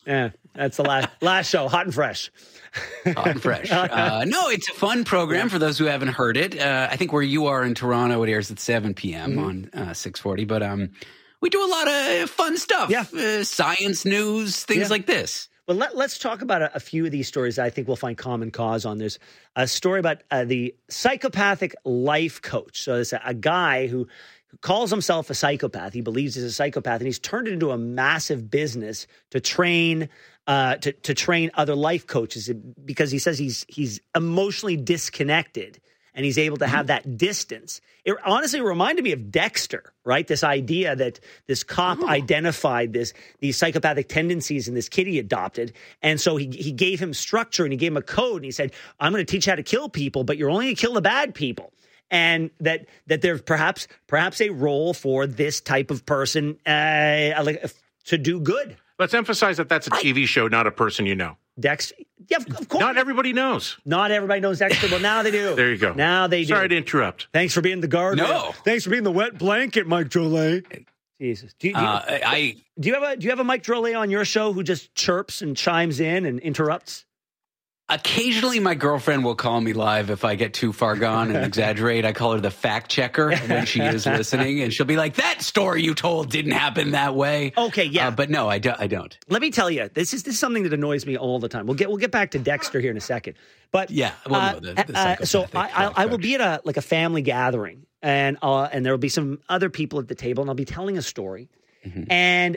Yeah, that's the last show, hot and fresh. Hot and fresh. No, it's a fun program for those who haven't heard it. I think where you are in Toronto, it airs at 7 p.m. on 640. But we do a lot of fun stuff. Yeah. Science news, things like this. Well, let's talk about a few of these stories that I think we'll find common cause on. There's a story about the psychopathic life coach. So it's a guy who calls himself a psychopath. He believes he's a psychopath, and he's turned it into a massive business to train to train other life coaches because he says he's emotionally disconnected and he's able to have that distance. It honestly reminded me of Dexter, right? This idea that this cop identified these psychopathic tendencies in this kid he adopted. And so he gave him structure and he gave him a code and he said, I'm going to teach you how to kill people, but you're only going to kill the bad people. And that there's perhaps a role for this type of person to do good. Let's emphasize that that's a TV show, not a person you know. Dexter, yeah, of course. Not everybody knows. Not everybody knows Dexter, but now they do. There you go. Now they do. Sorry to interrupt. Thanks for being the guard. No. Thanks for being the wet blanket, Mike Drolet. Jesus. Do you have a Mike Drolet on your show who just chirps and chimes in and interrupts? Occasionally, my girlfriend will call me live if I get too far gone and exaggerate. I call her the fact checker when she is listening, and she'll be like, "That story you told didn't happen that way." Okay, yeah, but no, I don't. Let me tell you, this is something that annoys me all the time. We'll get back to Dexter here in a second, but yeah, well, no, so I will be at a family gathering, and there will be some other people at the table, and I'll be telling a story. Mm-hmm.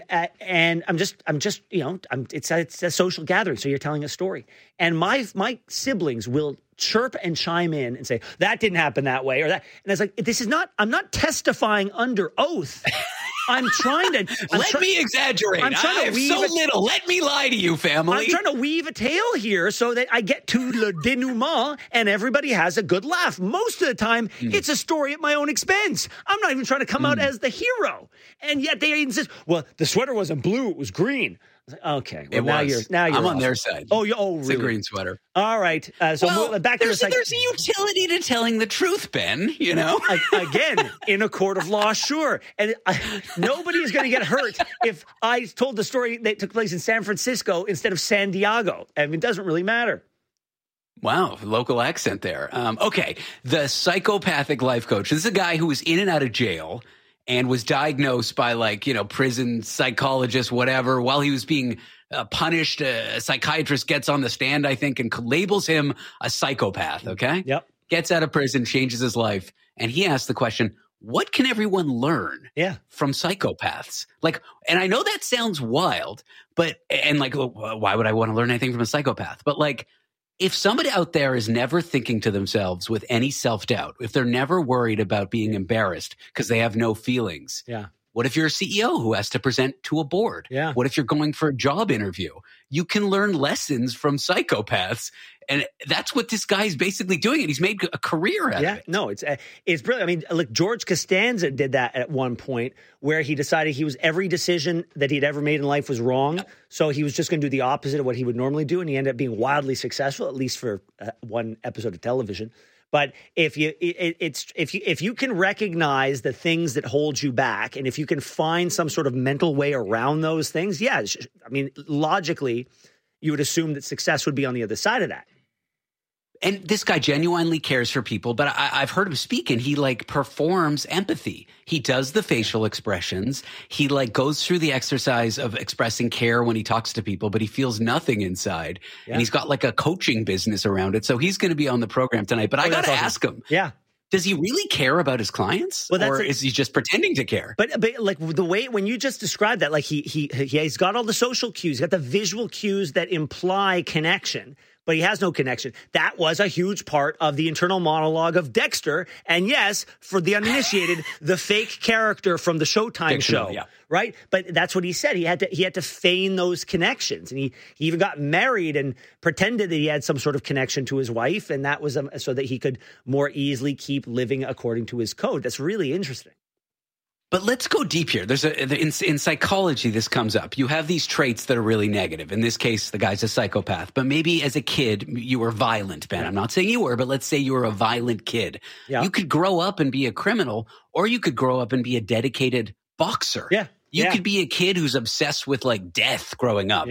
And I'm just it's a social gathering, so you're telling a story, and my siblings will chirp and chime in and say that didn't happen that way or that, and it's like I'm not testifying under oath. I'm trying to let me exaggerate. I have so little. Let me lie to you, family. I'm trying to weave a tale here so that I get to le denouement and everybody has a good laugh. Most of the time, it's a story at my own expense. I'm not even trying to come out as the hero, and yet they insist. Well, the sweater wasn't blue; it was green. I was like, okay, well, now you're I'm on off. their side. Oh, really? It's a green sweater. All right. Back to there's a utility to telling the truth, Ben. You know, again, in a court of law, sure. And nobody is going to get hurt if I told the story that took place in San Francisco instead of San Diego. I mean, it doesn't really matter. Wow, local accent there. Okay, the psychopathic life coach. This is a guy who was in and out of jail and was diagnosed by prison psychologist, whatever, while he was being punished. A psychiatrist gets on the stand, I think, and labels him a psychopath, okay? Yep. Gets out of prison, changes his life, and he asks the question, what can everyone learn from psychopaths? And I know that sounds wild, why would I want to learn anything from a psychopath? But if somebody out there is never thinking to themselves with any self-doubt, if they're never worried about being embarrassed because they have no feelings, what if you're a CEO who has to present to a board? Yeah. What if you're going for a job interview? You can learn lessons from psychopaths, and that's what this guy's basically doing, and he's made a career out of it. No, it's brilliant. I mean, look, George Costanza did that at one point where he decided every decision that he'd ever made in life was wrong, so he was just going to do the opposite of what he would normally do, and he ended up being wildly successful, at least for one episode of television. But if you can recognize the things that hold you back, and if you can find some sort of mental way around those things, logically, you would assume that success would be on the other side of that. And this guy genuinely cares for people, but I've heard him speak, and he performs empathy. He does the facial expressions. He goes through the exercise of expressing care when he talks to people, but he feels nothing inside. Yeah. And he's got a coaching business around it. So he's going to be on the program tonight, but I got to ask him. Yeah. Does he really care about his clients, or is he just pretending to care? But the way when you just described that, he's got all the social cues, he's got the visual cues that imply connection, but he has no connection. That was a huge part of the internal monologue of Dexter, and yes, for the uninitiated, the fake character from the Showtime show, right? But that's what he said. He had to feign those connections, and he even got married and pretended that he had some sort of connection to his wife, and that was so that he could more easily keep living according to his code. That's really interesting. But let's go deep here. In psychology, this comes up. You have these traits that are really negative. In this case, the guy's a psychopath. But maybe as a kid, you were violent, Ben. I'm not saying you were, but let's say you were a violent kid. Yeah. You could grow up and be a criminal, or you could grow up and be a dedicated boxer. Yeah. You could be a kid who's obsessed with death growing up.